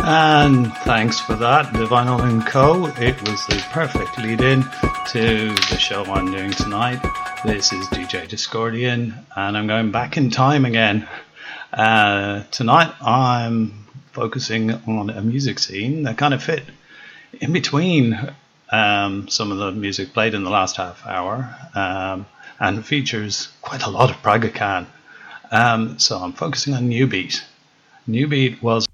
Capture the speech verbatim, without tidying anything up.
And thanks for that, Vinyl and Co. It was the perfect lead-in to the show I'm doing tonight. This is D J Discordian, and I'm going back in time again. Uh, tonight I'm focusing on a music scene that kind of fit in between um, some of the music played in the last half hour, um, and features quite a lot of Praga Khan. Um, so I'm focusing on New Beat. New Beat was